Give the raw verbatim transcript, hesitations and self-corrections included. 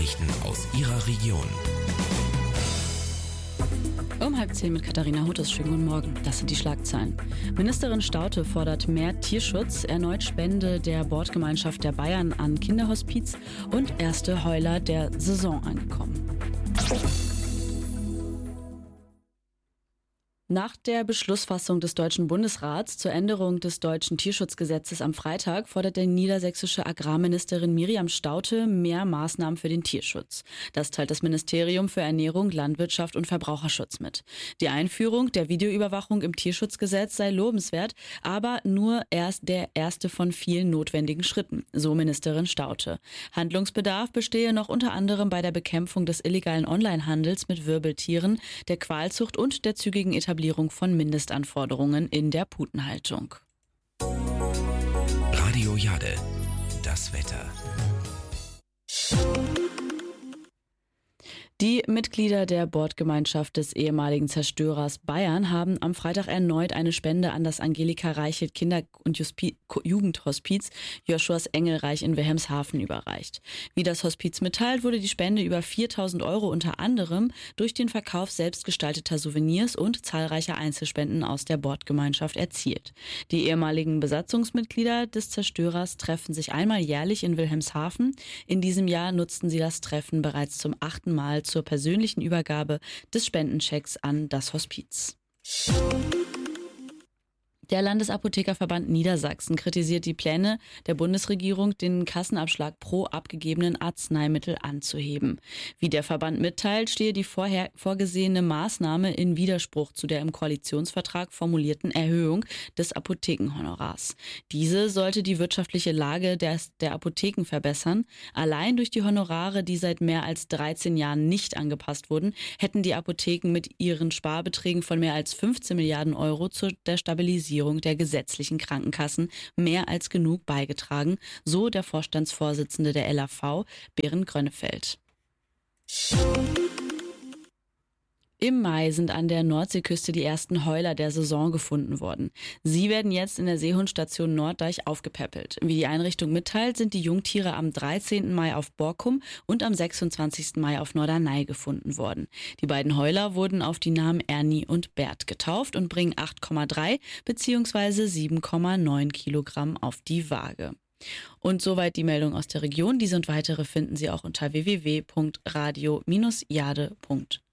Nachrichten aus Ihrer Region. Um halb zehn mit Katharina Huttes. Schönen guten Morgen. Das sind die Schlagzeilen. Ministerin Staudte fordert mehr Tierschutz, erneut Spende der Bordgemeinschaft der Bayern an Kinderhospiz und erste Heuler der Saison angekommen. Nach der Beschlussfassung des Deutschen Bundesrats zur Änderung des deutschen Tierschutzgesetzes am Freitag fordert die niedersächsische Agrarministerin Miriam Staudte mehr Maßnahmen für den Tierschutz. Das teilt das Ministerium für Ernährung, Landwirtschaft und Verbraucherschutz mit. Die Einführung der Videoüberwachung im Tierschutzgesetz sei lobenswert, aber nur erst der erste von vielen notwendigen Schritten, so Ministerin Staudte. Handlungsbedarf bestehe noch unter anderem bei der Bekämpfung des illegalen Onlinehandels mit Wirbeltieren, der Qualzucht und der zügigen Etablierung von Mindestanforderungen in der Putenhaltung. Radio Jade, das Wetter. Die Mitglieder der Bordgemeinschaft des ehemaligen Zerstörers Bayern haben am Freitag erneut eine Spende an das Angelika Reichelt Kinder- und Juspi- Jugendhospiz Joshuas Engelreich in Wilhelmshaven überreicht. Wie das Hospiz mitteilt, wurde die Spende über viertausend Euro unter anderem durch den Verkauf selbstgestalteter Souvenirs und zahlreicher Einzelspenden aus der Bordgemeinschaft erzielt. Die ehemaligen Besatzungsmitglieder des Zerstörers treffen sich einmal jährlich in Wilhelmshaven. In diesem Jahr nutzten sie das Treffen bereits zum achten Mal zur persönlichen Übergabe des Spendenchecks an das Hospiz. Der Landesapothekerverband Niedersachsen kritisiert die Pläne der Bundesregierung, den Kassenabschlag pro abgegebenen Arzneimittel anzuheben. Wie der Verband mitteilt, stehe die vorher vorgesehene Maßnahme in Widerspruch zu der im Koalitionsvertrag formulierten Erhöhung des Apothekenhonorars. Diese sollte die wirtschaftliche Lage des, der Apotheken verbessern. Allein durch die Honorare, die seit mehr als dreizehn Jahren nicht angepasst wurden, hätten die Apotheken mit ihren Sparbeträgen von mehr als fünfzehn Milliarden Euro zu der Stabilisierung der gesetzlichen Krankenkassen mehr als genug beigetragen, so der Vorstandsvorsitzende der L A V, Bernd Grönnefeld. Im Mai sind an der Nordseeküste die ersten Heuler der Saison gefunden worden. Sie werden jetzt in der Seehundstation Norddeich aufgepäppelt. Wie die Einrichtung mitteilt, sind die Jungtiere am dreizehnten Mai auf Borkum und am sechsundzwanzigsten Mai auf Norderney gefunden worden. Die beiden Heuler wurden auf die Namen Ernie und Bert getauft und bringen acht Komma drei bzw. sieben Komma neun Kilogramm auf die Waage. Und soweit die Meldung aus der Region. Diese und weitere finden Sie auch unter w w w punkt radio Bindestrich jade punkt de.